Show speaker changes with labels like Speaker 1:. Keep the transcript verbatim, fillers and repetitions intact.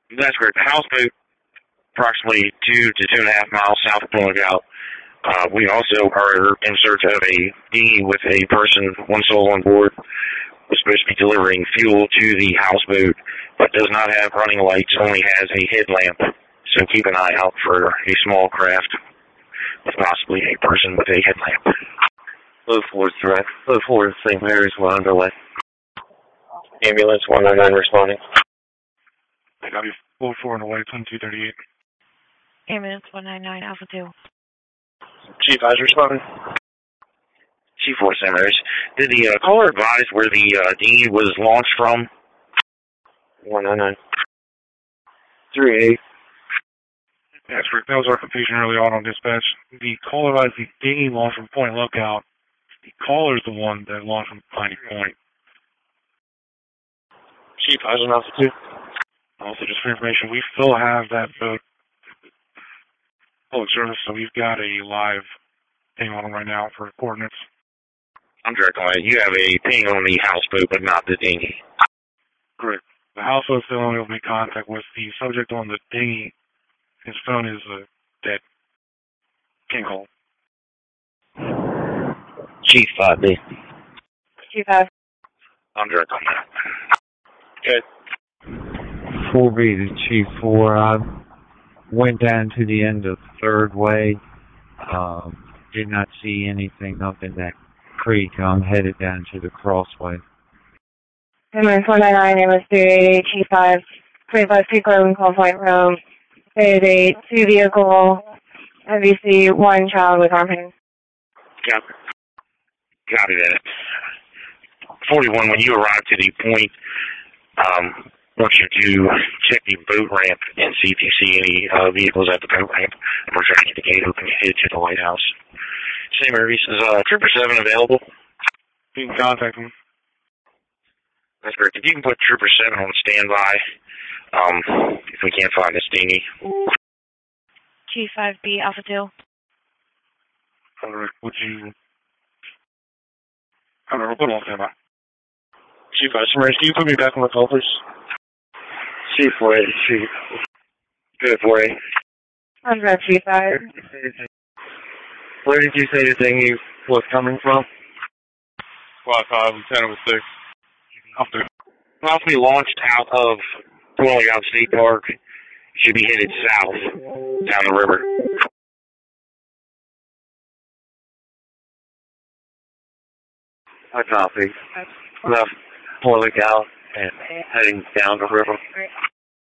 Speaker 1: That's correct. The houseboat, approximately two to two and a half miles south of Point Lookout. Uh, we also are in search of a dinghy with a person, one soul on board. We're supposed to be delivering fuel to the houseboat, but does not have running lights, only has a headlamp. So keep an eye out for a small craft with possibly a person with a headlamp. Low four threat. Low four Saint Mary's one underway. Ambulance one oh nine responding.
Speaker 2: I got you. Low four on the way, ten two thirty-eight.
Speaker 3: Ambulance one nine nine Alpha two.
Speaker 1: Chief, I was responding. Chief four Saint Mary's. Did the uh, caller advise where the uh, dinghy was launched from? one nine nine. three eight.
Speaker 2: That's right. That was our confusion early on on dispatch. The caller advised the dinghy launched from Point Lookout. The caller is the one that launched from Piney Point.
Speaker 1: Chief, I was on Alpha two.
Speaker 2: Also, just for information, we still have that boat public service, so we've got a live thing on them right now for coordinates.
Speaker 1: I'm direct on it. You have a ping on the houseboat, but not the dinghy.
Speaker 2: Correct. The houseboat's still only able to make contact with the subject on the dinghy. His phone is uh, dead. Can't call.
Speaker 1: Chief five B.
Speaker 3: Chief five.
Speaker 1: I'm direct on that. Good.
Speaker 4: four B to Chief four. I went down to the end of Third Way. Um, did not see anything up in that creek. I'm headed down to the crossway.
Speaker 3: Ambulance one nine nine, ambulance three eighty-eight, Chief five. twenty-five Creek Road, Call Point Road. There is a two-vehicle M V C, one child with arm pain.
Speaker 1: Copy. Copy that. forty-one, when you arrive to the point, um, I want you to check the boat ramp and see if you see any uh, vehicles at the boat ramp. And we're trying to get the gate open to head to the lighthouse. Saint Mary's, is uh, Trooper seven available?
Speaker 2: You can contact him.
Speaker 1: That's great. If you can put Trooper seven on standby, um, if we can't find this dinghy.
Speaker 3: Chief five B, Alpha two.
Speaker 2: All right, would you... I don't know, put him on standby.
Speaker 1: Chief five, Saint Mary's, can you put me back on the call, please? Chief four eight, Chief. Good, four eight.
Speaker 3: I'm got Chief five.
Speaker 1: Where did you say the dinghy was coming from?
Speaker 2: Squad five, Lieutenant with six. Alpha two.
Speaker 1: Possibly launched out of Point Lookout State Park. Should be headed south down the river. I copy. Left Point Lookout and heading down the river.